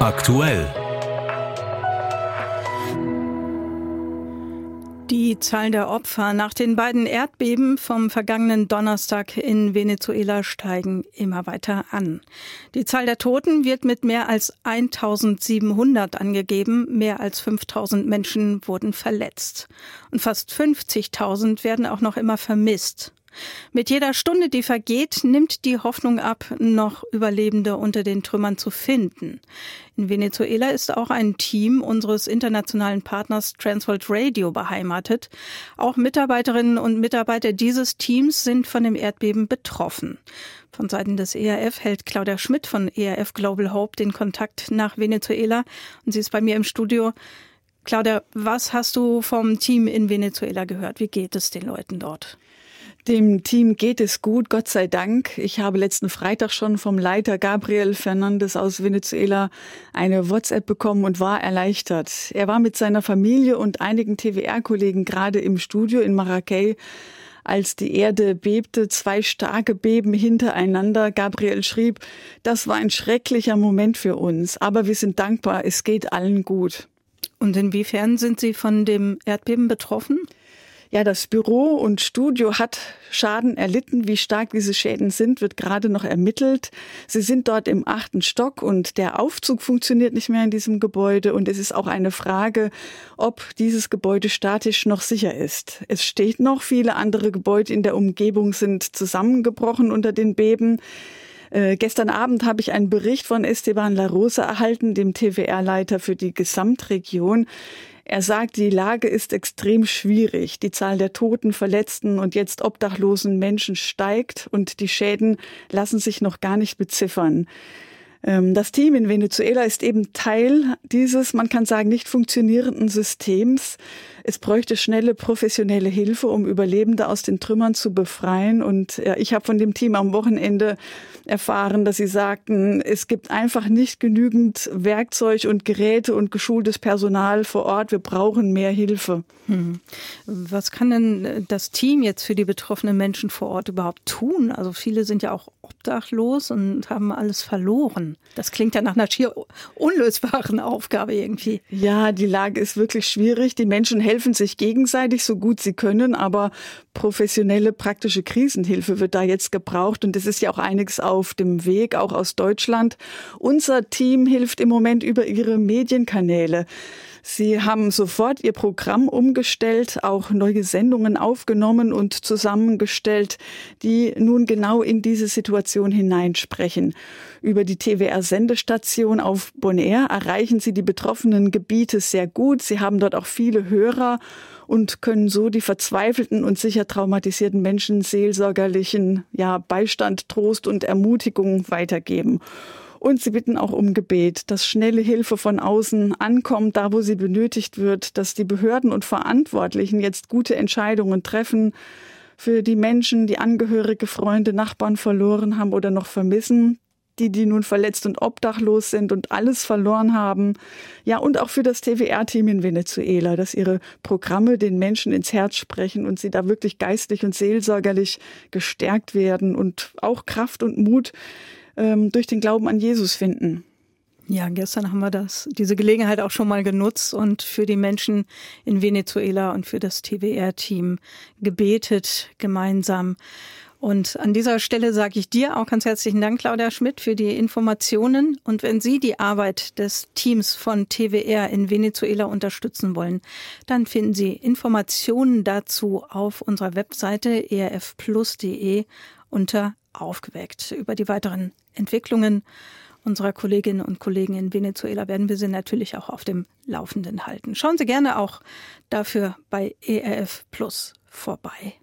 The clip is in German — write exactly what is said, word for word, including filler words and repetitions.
Aktuell. Die Zahl der Opfer nach den beiden Erdbeben vom vergangenen Donnerstag in Venezuela steigen immer weiter an. Die Zahl der Toten wird mit mehr als eintausendsiebenhundert angegeben. Mehr als fünftausend Menschen wurden verletzt. Und fast fünfzigtausend werden auch noch immer vermisst. Mit jeder Stunde, die vergeht, nimmt die Hoffnung ab, noch Überlebende unter den Trümmern zu finden. In Venezuela ist auch ein Team unseres internationalen Partners Transworld Radio beheimatet. Auch Mitarbeiterinnen und Mitarbeiter dieses Teams sind von dem Erdbeben betroffen. Von Seiten des E R F hält Claudia Schmidt von E R F Global Hope den Kontakt nach Venezuela. Und sie ist bei mir im Studio. Claudia, was hast du vom Team in Venezuela gehört? Wie geht es den Leuten dort? Dem Team geht es gut, Gott sei Dank. Ich habe letzten Freitag schon vom Leiter Gabriel Fernandez aus Venezuela eine WhatsApp bekommen und war erleichtert. Er war mit seiner Familie und einigen T W R-Kollegen gerade im Studio in Maracay, als die Erde bebte, zwei starke Beben hintereinander. Gabriel schrieb, das war ein schrecklicher Moment für uns, aber wir sind dankbar, es geht allen gut. Und inwiefern sind Sie von dem Erdbeben betroffen? Ja, das Büro und Studio hat Schaden erlitten. Wie stark diese Schäden sind, wird gerade noch ermittelt. Sie sind dort im achten Stock und der Aufzug funktioniert nicht mehr in diesem Gebäude. Und es ist auch eine Frage, ob dieses Gebäude statisch noch sicher ist. Es steht noch, viele andere Gebäude in der Umgebung sind zusammengebrochen unter den Beben. Äh, gestern Abend habe ich einen Bericht von Esteban La Rosa erhalten, dem T W R-Leiter für die Gesamtregion. Er sagt, die Lage ist extrem schwierig. Die Zahl der Toten, Verletzten und jetzt obdachlosen Menschen steigt und die Schäden lassen sich noch gar nicht beziffern. Das Team in Venezuela ist eben Teil dieses, man kann sagen, nicht funktionierenden Systems. Es bräuchte schnelle professionelle Hilfe, um Überlebende aus den Trümmern zu befreien. Und ja, ich habe von dem Team am Wochenende erfahren, dass sie sagten, es gibt einfach nicht genügend Werkzeug und Geräte und geschultes Personal vor Ort. Wir brauchen mehr Hilfe. Hm. Was kann denn das Team jetzt für die betroffenen Menschen vor Ort überhaupt tun? Also viele sind ja auch obdachlos und haben alles verloren. Das klingt ja nach einer schier unlösbaren Aufgabe irgendwie. Ja, die Lage ist wirklich schwierig. Die Menschen helfen sich gegenseitig, so gut sie können, aber professionelle, praktische Krisenhilfe wird da jetzt gebraucht. Und es ist ja auch einiges auf dem Weg, auch aus Deutschland. Unser Team hilft im Moment über ihre Medienkanäle. Sie haben sofort ihr Programm umgestellt, auch neue Sendungen aufgenommen und zusammengestellt, die nun genau in diese Situation hineinsprechen. Über die T W R-Sendestation auf Bonaire erreichen Sie die betroffenen Gebiete sehr gut. Sie haben dort auch viele Hörer und können so die verzweifelten und sicher traumatisierten Menschen seelsorgerlichen ja, Beistand, Trost und Ermutigung weitergeben. Und sie bitten auch um Gebet, dass schnelle Hilfe von außen ankommt, da wo sie benötigt wird, dass die Behörden und Verantwortlichen jetzt gute Entscheidungen treffen für die Menschen, die Angehörige, Freunde, Nachbarn verloren haben oder noch vermissen, die, die nun verletzt und obdachlos sind und alles verloren haben. Ja, und auch für das T W R-Team in Venezuela, dass ihre Programme den Menschen ins Herz sprechen und sie da wirklich geistlich und seelsorgerlich gestärkt werden und auch Kraft und Mut durch den Glauben an Jesus finden. Ja, gestern haben wir das, diese Gelegenheit auch schon mal genutzt und für die Menschen in Venezuela und für das T W R-Team gebetet gemeinsam. Und an dieser Stelle sage ich dir auch ganz herzlichen Dank, Claudia Schmidt, für die Informationen. Und wenn Sie die Arbeit des Teams von T W R in Venezuela unterstützen wollen, dann finden Sie Informationen dazu auf unserer Webseite e r f plus punkt d e unter Aufgeweckt. Über die weiteren Entwicklungen unserer Kolleginnen und Kollegen in Venezuela werden wir Sie natürlich auch auf dem Laufenden halten. Schauen Sie gerne auch dafür bei E R F Plus vorbei.